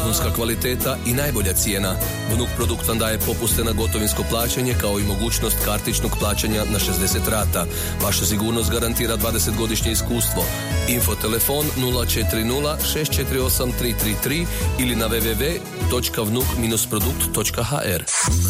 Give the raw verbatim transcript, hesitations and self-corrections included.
Vrhunska kvaliteta i najbolja cijena. Vnuk produkt vam daje popuste na gotovinsko plaćanje kao i mogućnost kartičnog plaćanja na šezdeset rata. Vaša sigurnost garantira dvadesetgodišnje iskustvo. Info telefon nula četiri nula šest četiri osam tri tri tri ili na w w w točka vnuk produkt točka h r.